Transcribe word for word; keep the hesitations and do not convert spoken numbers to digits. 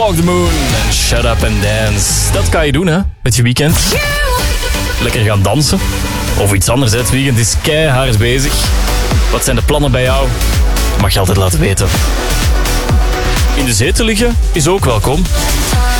Walk the Moon en Shut Up and Dance. Dat kan je doen, hè, met je weekend. Lekker gaan dansen. Of iets anders, hè. Het weekend is keihard bezig. Wat zijn de plannen bij jou? Mag je altijd laten weten. In de zetel liggen is ook welkom.